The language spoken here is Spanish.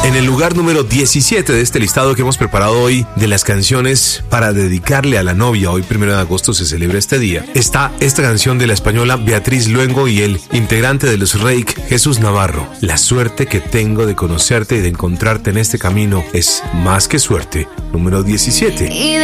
En el lugar número 17 de este listado que hemos preparado hoy de las canciones para dedicarle a la novia, hoy 1 de agosto se celebra este día, está esta canción de la española Beatriz Luengo y el integrante de los Reik, Jesús Navarro. La suerte que tengo de conocerte y de encontrarte en este camino es más que suerte. Número 17.